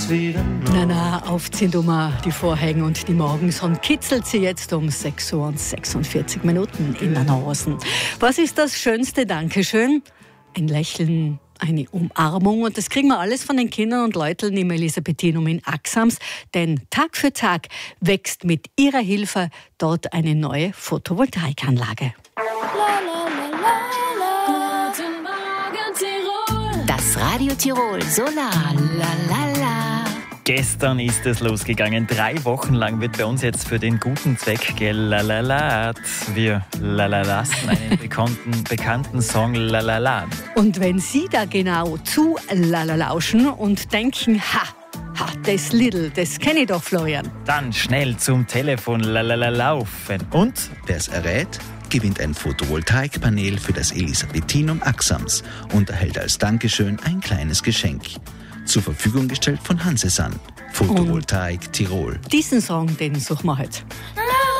es wieder neu. Na, aufziehen tun wir die Vorhänge und die Morgensonne kitzelt sie jetzt um 6 Uhr und 46 Minuten in der Nase. Was ist das schönste Dankeschön? Ein Lächeln, eine Umarmung, und das kriegen wir alles von den Kindern und Leuten im Elisabethinum in Axams, denn Tag für Tag wächst mit ihrer Hilfe dort eine neue Photovoltaikanlage. Das Radio Tirol Solar. La la la. Gestern ist es losgegangen. 3 Wochen lang wird bei uns jetzt für den guten Zweck gelalalat. Wir lalalassen einen bekannten Song lalala. Und wenn Sie da genau zu lalalauschen und denken, das Lidl, das kenne ich doch, Florian. Dann schnell zum Telefon laufen. Und Wer es errät, gewinnt ein Photovoltaikpanel für das Elisabethinum Axams und erhält als Dankeschön ein kleines Geschenk. Zur Verfügung gestellt von Hansesan. Photovoltaik Tirol. Diesen Song, den suchen wir heute.